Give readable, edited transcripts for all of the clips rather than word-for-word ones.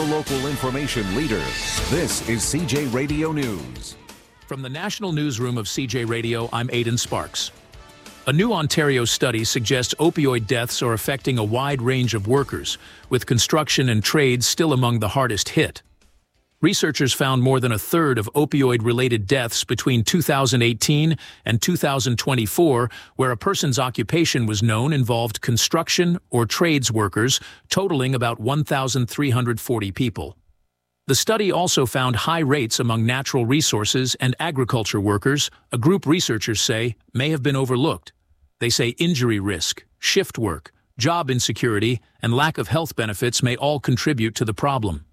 the local information leader. This is CJ Radio News. From the National Newsroom of CJ Radio, I'm Aidan Sparks. A new Ontario study suggests opioid deaths are affecting a wide range of workers, with construction and trades still among the hardest hit. Researchers found more than a third of opioid-related deaths between 2018 and 2024, where a person's occupation was known involved construction or trades workers, totaling about 1,340 people. The study also found high rates among natural resources and agriculture workers, a group researchers say may have been overlooked. They say injury risk, shift work, job insecurity, and lack of health benefits may all contribute to the problem.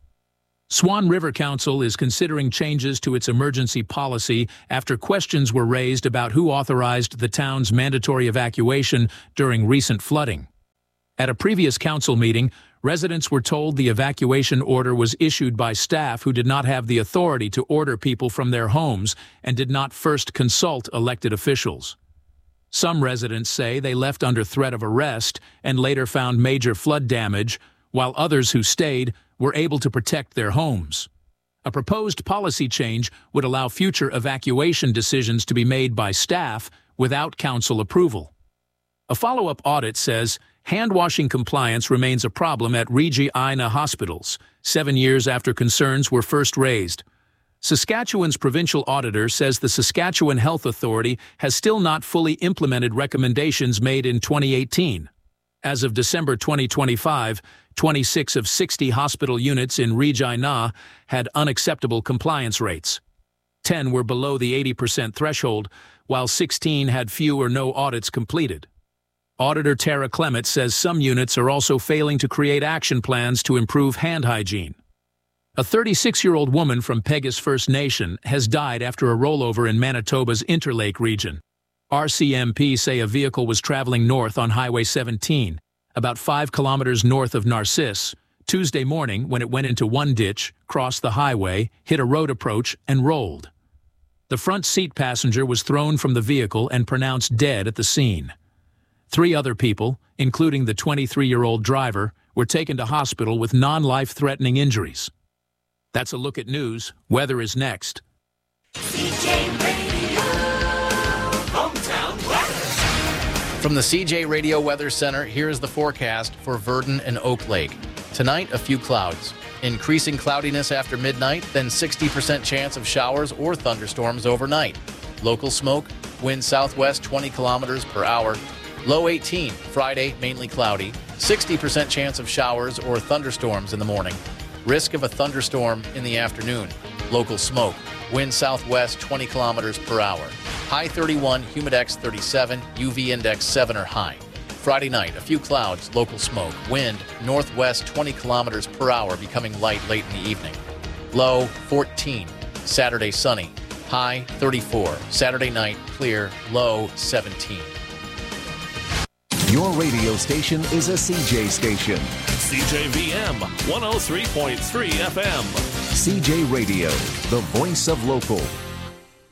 Swan River Council is considering changes to its emergency policy after questions were raised about who authorized the town's mandatory evacuation during recent flooding. At a previous council meeting, residents were told the evacuation order was issued by staff who did not have the authority to order people from their homes and did not first consult elected officials. Some residents say they left under threat of arrest and later found major flood damage, while others who stayed were able to protect their homes. A proposed policy change would allow future evacuation decisions to be made by staff without council approval. A follow-up audit says hand-washing compliance remains a problem at Regina hospitals, 7 years after concerns were first raised. Saskatchewan's provincial auditor says the Saskatchewan Health Authority has still not fully implemented recommendations made in 2018. As of December 2025, 26 of 60 hospital units in Regina had unacceptable compliance rates. 10 were below the 80% threshold, while 16 had few or no audits completed. Auditor Tara Clement says some units are also failing to create action plans to improve hand hygiene. A 36-year-old woman from Peguis First Nation has died after a rollover in Manitoba's Interlake region. RCMP say a vehicle was traveling north on Highway 17, about 5 kilometers north of Narcisse, Tuesday morning when it went into one ditch, crossed the highway, hit a road approach, and rolled. The front seat passenger was thrown from the vehicle and pronounced dead at the scene. 3 other people, including the 23-year-old driver, were taken to hospital with non-life-threatening injuries. That's a look at news. Weather is next. CJ Radio, hometown weather. From the CJ Radio Weather Center, here is the forecast for Virden and Oak Lake. Tonight, a few clouds. Increasing cloudiness after midnight, then 60% chance of showers or thunderstorms overnight. Local smoke, wind southwest 20 kilometers per hour. Low 18, Friday, mainly cloudy. 60% chance of showers or thunderstorms in the morning. Risk of a thunderstorm in the afternoon. Local smoke, wind southwest 20 kilometers per hour. High 31, humidex 37, UV index 7 or high. Friday night, a few clouds, local smoke. Wind northwest 20 kilometers per hour, becoming light late in the evening. Low 14, Saturday sunny. High 34, Saturday night clear, low 17. Your radio station is a CJ station. CJVM 103.3 FM. CJ Radio, the voice of local.